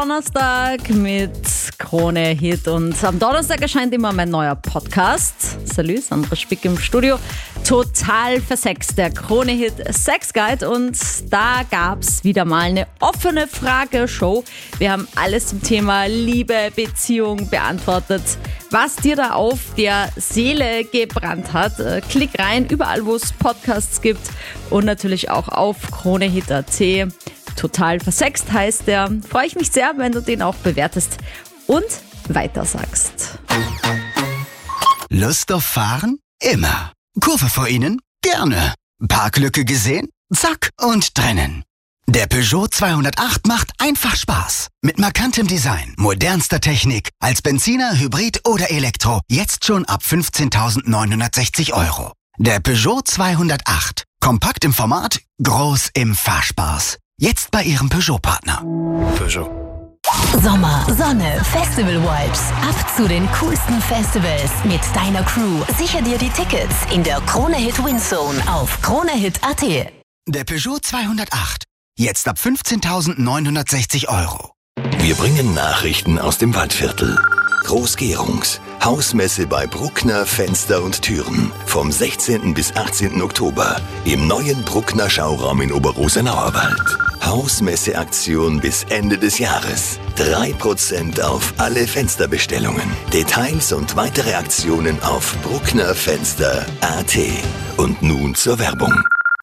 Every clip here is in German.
Donnerstag mit Krone Hit und am Donnerstag erscheint immer mein neuer Podcast. Salut, Sandra Spick im Studio. Total versext, der Krone Hit Sex Guide, und da gab's wieder mal eine offene Frageshow. Wir haben alles zum Thema Liebe, Beziehung beantwortet, was dir da auf der Seele gebrannt hat. Klick rein, überall wo es Podcasts gibt und natürlich auch auf kronehit.at. Total versext heißt der. Freue ich mich sehr, wenn du den auch bewertest und weitersagst. Lust auf Fahren? Immer. Kurve vor Ihnen? Gerne. Parklücke gesehen? Zack und drinnen. Der Peugeot 208 macht einfach Spaß. Mit markantem Design, modernster Technik, als Benziner, Hybrid oder Elektro. Jetzt schon ab 15.960 €. Der Peugeot 208. Kompakt im Format, groß im Fahrspaß. Jetzt bei Ihrem Peugeot-Partner. Peugeot. Sommer, Sonne, Festival-Vibes. Ab zu den coolsten Festivals mit deiner Crew. Sicher dir die Tickets in der Krone Hit Windzone auf kronehit.at. Der Peugeot 208. Jetzt ab 15.960 €. Wir bringen Nachrichten aus dem Waldviertel. Groß-Gerungs. Hausmesse bei Bruckner Fenster und Türen. Vom 16. bis 18. Oktober. Im neuen Bruckner Schauraum in Oberrosenauerwald. Hausmesseaktion bis Ende des Jahres. 3% auf alle Fensterbestellungen. Details und weitere Aktionen auf brucknerfenster.at. Und nun zur Werbung.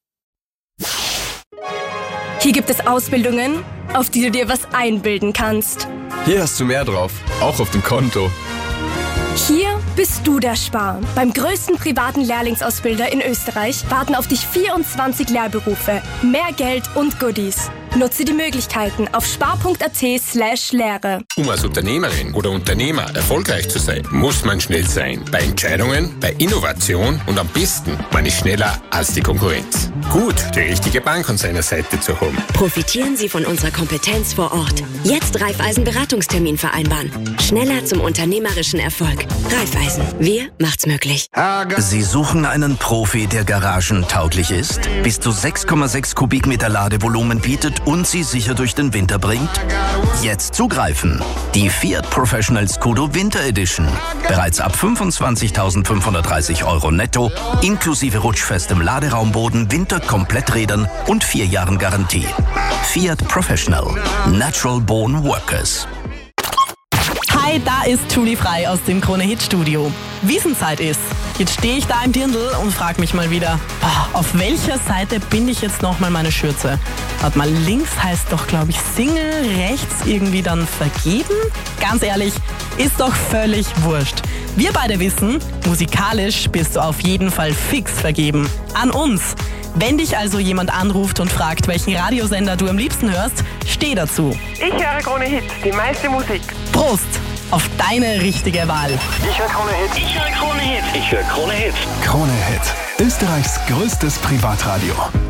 Hier gibt es Ausbildungen, auf die du dir was einbilden kannst. Hier hast du mehr drauf, auch auf dem Konto. Hier bist du der Spar. Beim größten privaten Lehrlingsausbilder in Österreich warten auf dich 24 Lehrberufe, mehr Geld und Goodies. Nutze die Möglichkeiten auf spar.at/Lehre. Um als Unternehmerin oder Unternehmer erfolgreich zu sein, muss man schnell sein. Bei Entscheidungen, bei Innovation und am besten, man ist schneller als die Konkurrenz. Gut, die richtige Bank an seiner Seite zu haben. Profitieren Sie von unserer Kompetenz vor Ort. Jetzt Raiffeisen Beratungstermin vereinbaren. Schneller zum unternehmerischen Erfolg. Raiffeisen. Wir macht's möglich. Sie suchen einen Profi, der garagentauglich ist, bis zu 6,6 Kubikmeter Ladevolumen bietet und Sie sicher durch den Winter bringt? Jetzt zugreifen. Die Fiat Professional Scudo Winter Edition. Bereits ab 25.530 € netto, inklusive rutschfestem Laderaumboden, Winterkompletträdern und 4 Jahren Garantie. Fiat Professional. Natural Born Workers. Hi, da ist Julie Frei aus dem Krone Hit Studio. Wiesenzeit ist. Jetzt stehe ich da im Dirndl und frage mich mal wieder, auf welcher Seite binde ich jetzt nochmal meine Schürze? Warte mal, links heißt doch, glaube ich, Single, rechts irgendwie dann vergeben? Ganz ehrlich, ist doch völlig wurscht. Wir beide wissen, musikalisch bist du auf jeden Fall fix vergeben. An uns. Wenn dich also jemand anruft und fragt, welchen Radiosender du am liebsten hörst, steh dazu. Ich höre Krone Hit, die meiste Musik. Prost auf deine richtige Wahl. Ich höre Krone Hit. Ich höre Krone Hit. Ich höre Krone Hit. Krone Hit. Österreichs größtes Privatradio.